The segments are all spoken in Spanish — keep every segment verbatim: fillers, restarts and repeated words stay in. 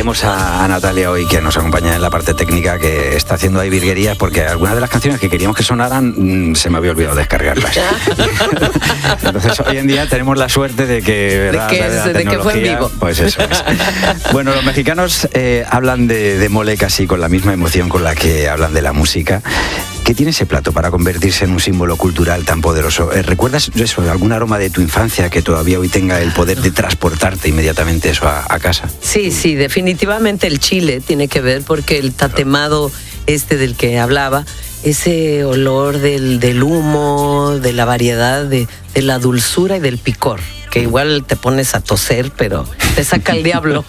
agradecemos a, a Natalia hoy que nos acompaña en la parte técnica, que está haciendo ahí virguerías, porque algunas de las canciones que queríamos que sonaran mmm, se me había olvidado descargarlas. Entonces hoy en día tenemos la suerte de que, ¿verdad? De que, la, la de que fue en vivo. Pues eso es. Bueno, los mexicanos eh, hablan de, de mole casi con la misma emoción con la que hablan de la música. ¿Qué tiene ese plato para convertirse en un símbolo cultural tan poderoso? Eh, ¿Recuerdas eso, algún aroma de tu infancia que todavía hoy tenga el poder de transportarte inmediatamente eso a, a casa? Sí, sí, definitivamente el chile tiene que ver, porque el tatemado este del que hablaba, ese olor del, del humo, de la variedad, de, de la dulzura y del picor, que igual te pones a toser, pero te saca el diablo.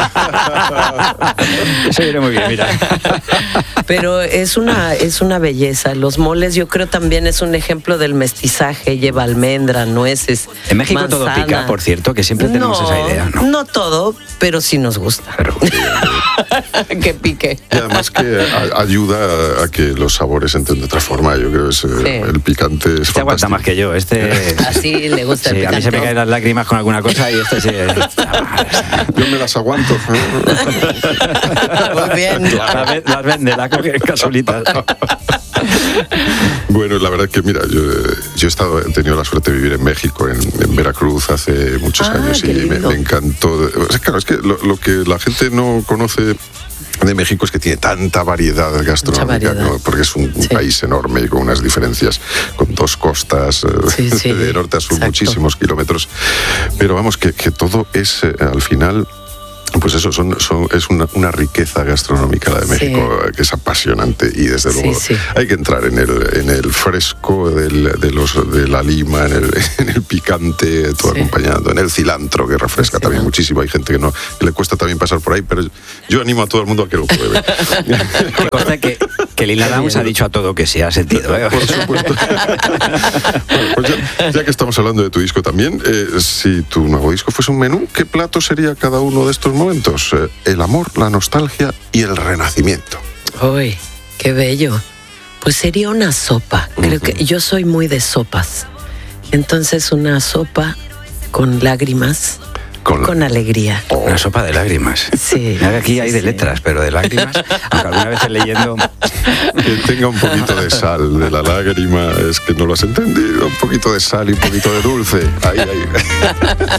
Eso viene muy bien, mira. Pero es una, es una belleza. Los moles, yo creo, también es un ejemplo del mestizaje. Lleva almendra, nueces, En México manzana. todo pica, por cierto, que siempre tenemos no, esa idea, ¿no? No todo, pero sí nos gusta. Claro. Que pique. Y además que a, ayuda a que los sabores entren de otra forma. Yo creo que es, sí. el picante es Este aguanta fantástico. más que yo. Este... Así le gusta Sí, el a picante. mí se me caen las lágrimas con alguna cosa y este sí. Yo me las aguanto. Muy bien. Las, ve- las vende, las coge en casulitas. Bueno, la verdad que mira, yo, yo he, estado, he tenido la suerte de vivir en México, en, en Veracruz, hace muchos Ah, años, y qué me, lindo. me encantó. O sea, claro, es que lo, lo que la gente no conoce de México es que tiene tanta variedad gastronómica, variedad. ¿no? Porque es un, un Sí. país enorme y con unas diferencias, con dos costas, eh, Sí, sí. de norte a sur, Exacto. muchísimos kilómetros. Pero vamos, que, que todo es, eh, al final... Pues eso, son, son, es una, una riqueza gastronómica la de México, Sí. que es apasionante, y desde Sí, luego sí. hay que entrar en el, en el fresco del, de, los, de la lima, en el, en el picante, todo Sí. acompañando, en el cilantro, que refresca El también cilantro. muchísimo. Hay gente que no que le cuesta también pasar por ahí, pero yo animo a todo el mundo a que lo pruebe. Que conste que, que Lila Downs ha dicho a todo que sí, ha sentido. ¿eh? Por supuesto. Bueno, pues ya, ya que estamos hablando de tu disco también, eh, si tu nuevo disco fuese un menú, ¿qué plato sería cada uno de estos momentos? Eh, el amor, la nostalgia y el renacimiento. Uy, qué bello. Pues sería una sopa. Creo que yo soy muy de sopas. Entonces una sopa con lágrimas, Con- con alegría. Una sopa de lágrimas. Sí. Mira que aquí hay de Sí. letras, pero de lágrimas, aunque alguna vez leyendo... Que tenga un poquito de sal de la lágrima, es que no lo has entendido. Un poquito de sal y un poquito de dulce. Ahí, ahí.